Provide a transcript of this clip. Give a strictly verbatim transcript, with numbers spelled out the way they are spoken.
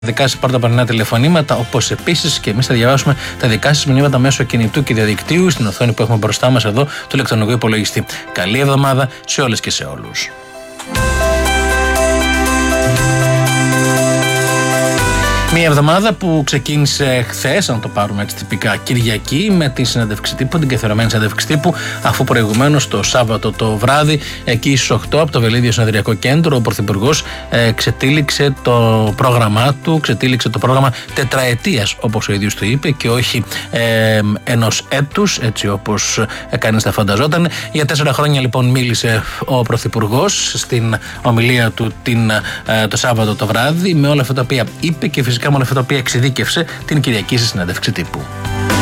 Δικά σας πάρτε απαντηνά τηλεφωνήματα, όπως επίσης και εμείς θα διαβάσουμε τα δικά σας μηνύματα μέσω κινητού και διαδικτύου στην οθόνη που έχουμε μπροστά μας εδώ του ηλεκτρονικού υπολογιστή. Καλή εβδομάδα σε όλες και σε όλους. Μια εβδομάδα που ξεκίνησε χθες, αν το πάρουμε έτσι τυπικά, Κυριακή, με τη συνέντευξη τύπου, την καθιερωμένη συνέντευξη τύπου, αφού προηγουμένως το Σάββατο το βράδυ, εκεί στις οκτώ από το Βελίδιο Συνεδριακό Κέντρο, ο Πρωθυπουργός ε, ξετύλιξε το πρόγραμμά του, ξετύλιξε το πρόγραμμα τετραετίας, όπως ο ίδιος του είπε, και όχι ε, ενός έτους, έτσι όπως ε, κανείς τα φανταζόταν. Για τέσσερα χρόνια λοιπόν μίλησε ο Πρωθυπουργός στην ομιλία του την, ε, το Σάββατο το βράδυ, με όλα αυτά τα οποία είπε και φυσικά με όλα αυτά τα οποία εξειδίκευσε την Κυριακή στη συνέντευξη τύπου.